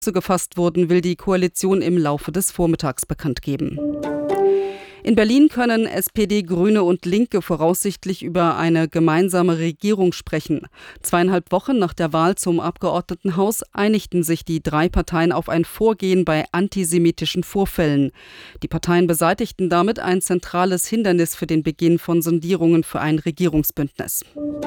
gefasst wurden, will die Koalition im Laufe des Vormittags bekannt geben. In Berlin können SPD, Grüne und Linke voraussichtlich über eine gemeinsame Regierung sprechen. 2,5 Wochen nach der Wahl zum Abgeordnetenhaus einigten sich die 3 Parteien auf ein Vorgehen bei antisemitischen Vorfällen. Die Parteien beseitigten damit ein zentrales Hindernis für den Beginn von Sondierungen für ein Regierungsbündnis.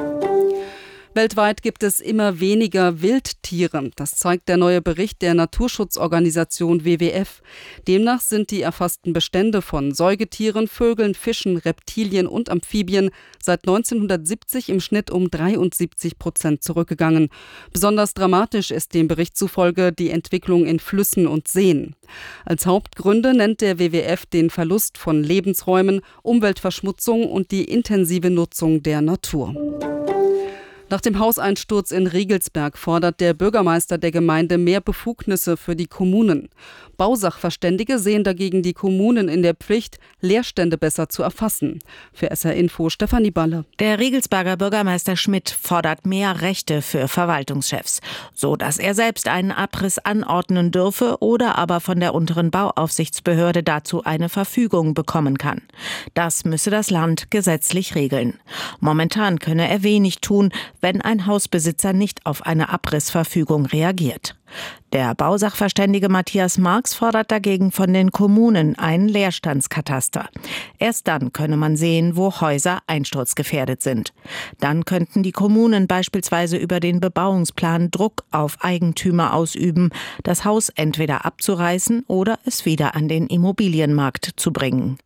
Weltweit gibt es immer weniger Wildtiere. Das zeigt der neue Bericht der Naturschutzorganisation WWF. Demnach sind die erfassten Bestände von Säugetieren, Vögeln, Fischen, Reptilien und Amphibien seit 1970 im Schnitt um 73% zurückgegangen. Besonders dramatisch ist dem Bericht zufolge die Entwicklung in Flüssen und Seen. Als Hauptgründe nennt der WWF den Verlust von Lebensräumen, Umweltverschmutzung und die intensive Nutzung der Natur. Nach dem Hauseinsturz in Riegelsberg fordert der Bürgermeister der Gemeinde mehr Befugnisse für die Kommunen. Bausachverständige sehen dagegen die Kommunen in der Pflicht, Leerstände besser zu erfassen. Für SR Info Stefanie Balle. Der Riegelsberger Bürgermeister Schmidt fordert mehr Rechte für Verwaltungschefs, so dass er selbst einen Abriss anordnen dürfe oder aber von der unteren Bauaufsichtsbehörde dazu eine Verfügung bekommen kann. Das müsse das Land gesetzlich regeln. Momentan könne er wenig tun, wenn ein Hausbesitzer nicht auf eine Abrissverfügung reagiert. Der Bausachverständige Matthias Marx fordert dagegen von den Kommunen einen Leerstandskataster. Erst dann könne man sehen, wo Häuser einsturzgefährdet sind. Dann könnten die Kommunen beispielsweise über den Bebauungsplan Druck auf Eigentümer ausüben, das Haus entweder abzureißen oder es wieder an den Immobilienmarkt zu bringen.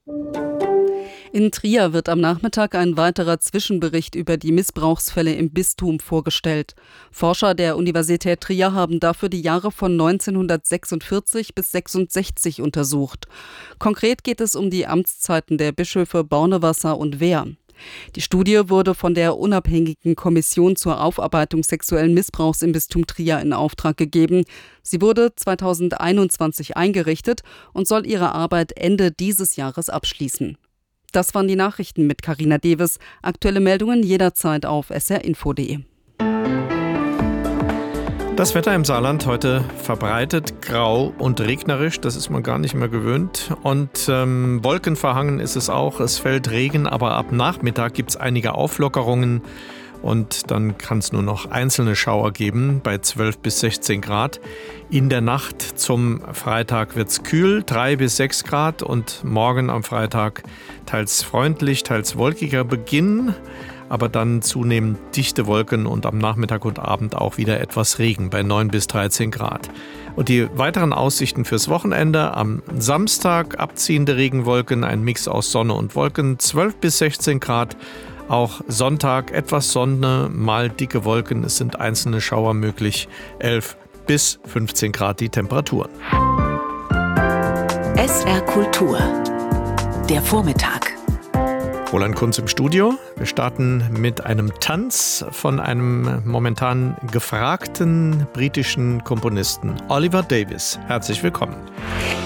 In Trier wird am Nachmittag ein weiterer Zwischenbericht über die Missbrauchsfälle im Bistum vorgestellt. Forscher der Universität Trier haben dafür die Jahre von 1946 bis 1966 untersucht. Konkret geht es um die Amtszeiten der Bischöfe Bornewasser und Wehr. Die Studie wurde von der unabhängigen Kommission zur Aufarbeitung sexuellen Missbrauchs im Bistum Trier in Auftrag gegeben. Sie wurde 2021 eingerichtet und soll ihre Arbeit Ende dieses Jahres abschließen. Das waren die Nachrichten mit Carina Deves. Aktuelle Meldungen jederzeit auf srinfo.de. Das Wetter im Saarland heute verbreitet, grau und regnerisch, das ist man gar nicht mehr gewöhnt. Und wolkenverhangen ist es auch, es fällt Regen, aber ab Nachmittag gibt es einige Auflockerungen. Und dann kann es nur noch einzelne Schauer geben bei 12 bis 16 Grad. In der Nacht zum Freitag wird es kühl, 3 bis 6 Grad. Und morgen am Freitag teils freundlich, teils wolkiger Beginn. Aber dann zunehmend dichte Wolken und am Nachmittag und Abend auch wieder etwas Regen bei 9 bis 13 Grad. Und die weiteren Aussichten fürs Wochenende: am Samstag abziehende Regenwolken, ein Mix aus Sonne und Wolken, 12 bis 16 Grad. Auch Sonntag etwas Sonne, mal dicke Wolken, es sind einzelne Schauer möglich, 11 bis 15 Grad die Temperaturen. SR Kultur, der Vormittag. Roland Kunz im Studio. Wir starten mit einem Tanz von einem momentan gefragten britischen Komponisten, Oliver Davies. Herzlich willkommen.